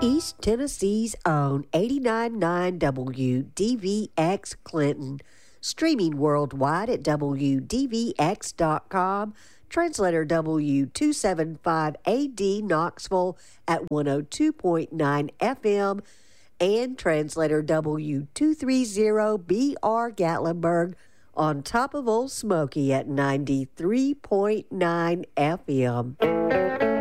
East Tennessee's own 89.9 WDVX Clinton, streaming worldwide at WDVX.com. Translator W275AD Knoxville at 102.9 FM, and translator W230BR Gatlinburg on top of Old Smoky at 93.9 FM.